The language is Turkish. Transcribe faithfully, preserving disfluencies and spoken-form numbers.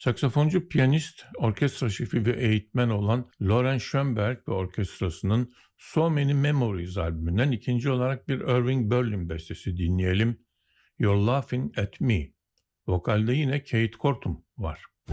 Saksafoncu, piyanist, orkestra şefi ve eğitmen olan Loren Schoenberg ve orkestrasının So Many Memories albümünden ikinci olarak bir Irving Berlin bestesi dinleyelim. You're Laughing at Me. Vokalde yine Kate Kortum var.